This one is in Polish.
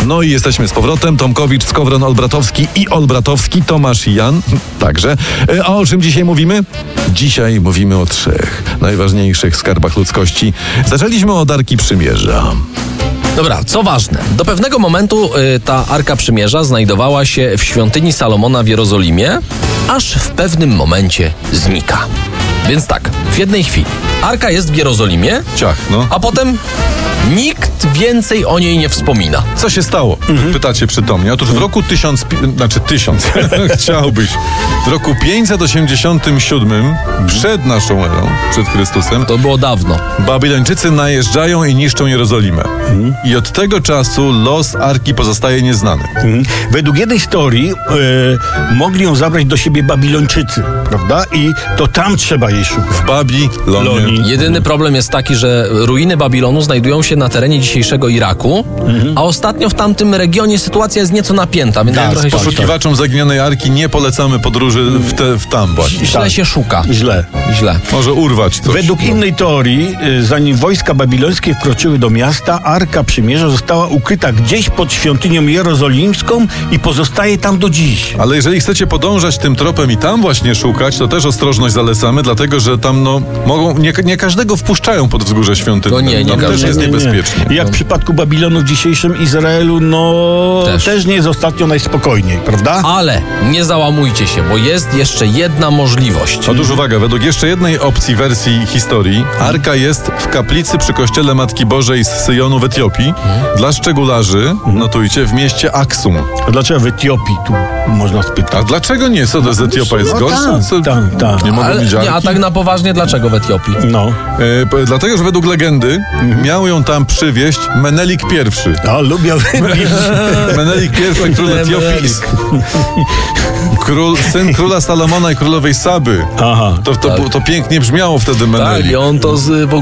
No i jesteśmy z powrotem. Tomkowicz, Skowron, Olbratowski i Olbratowski, Tomasz i Jan także. A o czym dzisiaj mówimy? Dzisiaj mówimy o 3 najważniejszych skarbach ludzkości. Zaczęliśmy od Arki Przymierza. Dobra, co ważne, do pewnego momentu ta Arka Przymierza znajdowała się w świątyni Salomona w Jerozolimie, aż w pewnym momencie znika. Więc tak, w jednej chwili Arka jest w Jerozolimie, a potem nikt więcej o niej nie wspomina. Co się stało? Pytacie przytomnie. Otóż w roku 1000, chciałbyś. W roku 587 przed naszą erą, przed Chrystusem, To było dawno. Babilończycy najeżdżają i niszczą Jerozolimę. I od tego czasu los Arki pozostaje nieznany. Według jednej historii mogli ją zabrać do siebie Babilończycy, prawda? I to tam trzeba jej szukać. W Babilonie. Jedyny problem jest taki, że ruiny Babilonu znajdują się na terenie dzisiejszego Iraku, a ostatnio w tamtym regionie sytuacja jest nieco napięta, więc trochę się Poszukiwaczom zaginionej Arki nie polecamy podróży w tam właśnie. źle się szuka. Źle. Może urwać coś. Według innej teorii, zanim wojska babilońskie wkroczyły do miasta, Arka Przymierza została ukryta gdzieś pod świątynią jerozolimską i pozostaje tam do dziś. Ale jeżeli chcecie podążać tym tropem i tam właśnie szukać, to też ostrożność zalecamy, dlatego że tam mogą, nie każdego wpuszczają pod wzgórze świątynne. No nie tam też każdego. jest niebezpiecznie. Jak w przypadku Babilonu w dzisiejszym Izraelu, też nie jest ostatnio najspokojniej, prawda? Ale nie załamujcie się, bo jest jeszcze jedna możliwość. Otóż uwaga, według jeszcze jednej opcji wersji historii, Arka jest w kaplicy przy kościele Matki Bożej z Syjonu w Etiopii. Dla szczególarzy, notujcie, w mieście Aksum. A dlaczego w Etiopii tu można spytać? A dlaczego nie? Co to z Etiopia jest gorsza? Tak. Nie mogą mieć Arki? A tak na poważnie, dlaczego w Etiopii? Dlatego, że według legendy miał ją tam przywieźć Menelik I. A lubię Menelik I, król Etiopii. Syn króla Salomona i królowej Saby. Aha. To pięknie brzmiało wtedy Menelik. Tak, i on to